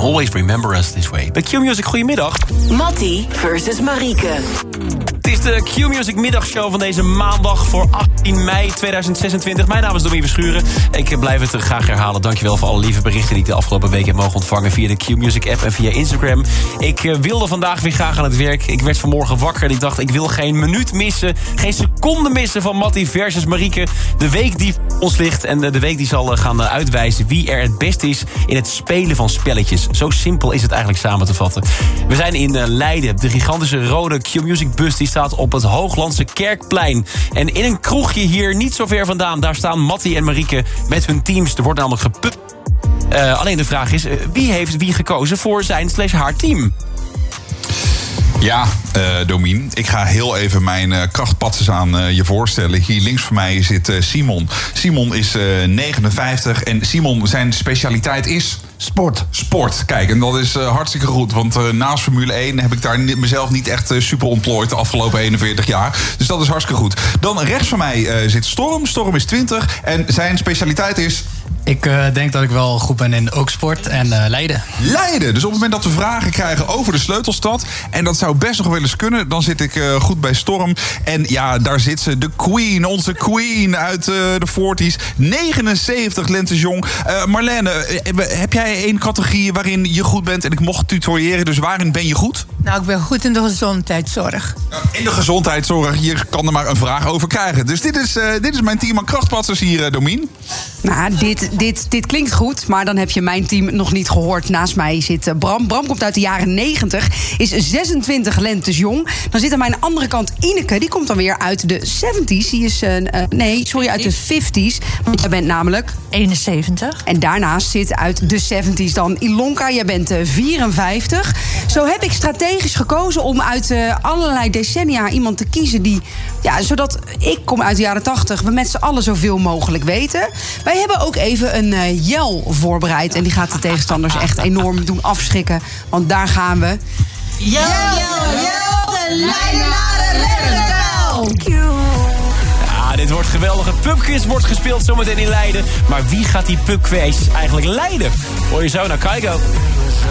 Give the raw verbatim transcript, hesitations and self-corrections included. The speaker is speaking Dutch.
always remember us this way. Bij Q-Music, goedemiddag. Mattie versus Marieke. Het is de Q-Music middagshow van deze maandag voor achttien mei tweeduizend zesentwintig. Mijn naam is Domien Verschuren. Ik blijf het graag herhalen. Dankjewel voor alle lieve berichten die ik de afgelopen week heb mogen ontvangen via de Q-Music app en via Instagram. Ik uh, wilde vandaag weer graag aan het werk. Ik werd vanmorgen wakker en ik dacht, ik wil geen minuut missen, geen seconde missen van Mattie versus Marieke. De week die voor ons ligt en de week die zal gaan uitwijzen wie er het beste is in het spelen van spelletjes. Zo simpel is het eigenlijk samen te vatten. We zijn in uh, Leiden. De gigantische rode Q-Music bus die staat op het Hooglandse Kerkplein. En in een kroegje hier niet zo ver vandaan, daar staan Mattie en Marieke met hun teams. Er wordt namelijk gepupt. Uh, alleen de vraag is, uh, wie heeft wie gekozen voor zijn slash haar team? Ja, uh, Domien, ik ga heel even mijn uh, krachtpatsers aan uh, je voorstellen. Hier links van mij zit uh, Simon. Simon is uh, negenenvijftig en Simon, zijn specialiteit is... Sport. Sport, kijk, en dat is uh, hartstikke goed. Want uh, naast Formule één heb ik daar ni- mezelf niet echt uh, super ontplooid de afgelopen eenenveertig jaar. Dus dat is hartstikke goed. Dan rechts van mij uh, zit Storm. Storm is twintig en zijn specialiteit is... Ik uh, denk dat ik wel goed ben in ook sport en uh, Leiden. Leiden. Dus op het moment dat we vragen krijgen over de sleutelstad... en dat zou best nog wel eens kunnen... dan zit ik uh, goed bij Storm. En ja, daar zit ze, de queen, onze queen uit uh, de veertiger. negenenzeventig lentes jong. Uh, Marlene, uh, heb jij één categorie waarin je goed bent... en ik mocht tutoriëren, dus waarin ben je goed? Nou, ik ben goed in de gezondheidszorg. In de gezondheidszorg, hier kan er maar een vraag over krijgen. Dus dit is, uh, dit is mijn team aan krachtpatsers hier, uh, Domien. Nou, dit, dit, dit klinkt goed, maar dan heb je mijn team nog niet gehoord. Naast mij zit Bram. Bram komt uit de jaren negentig, is zesentwintig lentes jong. Dan zit aan mijn andere kant Ineke, die komt dan weer uit de zeventig's. Die is, uh, nee, sorry, uit de vijftig's. Want jij bent namelijk... eenenzeventig. En daarnaast zit uit de zeventig's dan Ilonka, jij bent uh, vierenvijftig. Zo heb ik strategisch gekozen om uit uh, allerlei decennia iemand te kiezen die... Ja, zodat ik kom uit de jaren tachtig, we met z'n allen zoveel mogelijk weten. Wij hebben ook even een uh, jel voorbereid. En die gaat de tegenstanders echt enorm doen afschrikken. Want daar gaan we. Jel, jel, jel, de Leidenaren redden het wel. Ja, dit wordt geweldig. Een pubquiz wordt gespeeld zometeen in Leiden. Maar wie gaat die pubquiz eigenlijk leiden? Hoor je zo naar Kaigo.